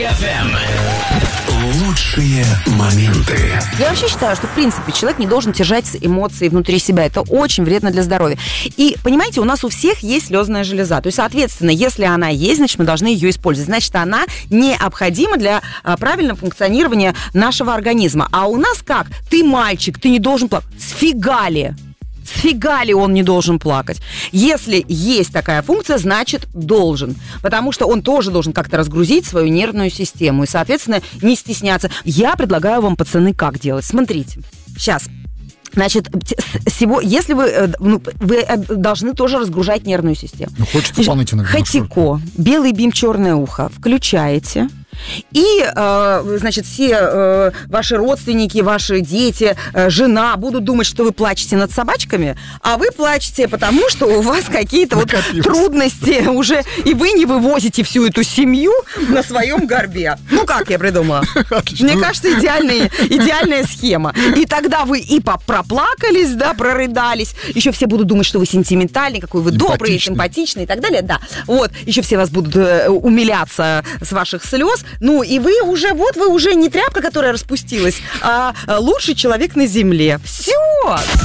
Лучшие моменты. Я вообще считаю, что, в принципе, человек не должен держать эмоции внутри себя. Это очень вредно для здоровья. И, понимаете, у нас у всех есть слезная железа. То есть, соответственно, если она есть, значит, мы должны ее использовать. Значит, она необходима для правильного функционирования нашего организма. А у нас как? Ты мальчик, ты не должен плакать. Сфига ли он не должен плакать? Если есть такая функция, значит, должен. Потому что он тоже должен как-то разгрузить свою нервную систему. И, соответственно, не стесняться. Я предлагаю вам, пацаны, как делать. Смотрите. Сейчас. Значит, если вы должны тоже разгружать нервную систему. Хочется дополнительно. Хатико, белый бим, черное ухо включаете. И, значит, все ваши родственники, ваши дети, жена будут думать, что вы плачете над собачками, а вы плачете, потому что у вас какие-то вот трудности уже, и вы не вывозите всю эту семью на своем горбе. Ну, как я придумала? Мне кажется, идеальная схема. И тогда вы и проплакались, да, прорыдались. Еще все будут думать, что вы сентиментальный, какой вы добрый, симпатичный и так далее. Да. Вот. Еще все вас будут умиляться с ваших слез. Ну, и вы уже не тряпка, которая распустилась, а лучший человек на земле. Все!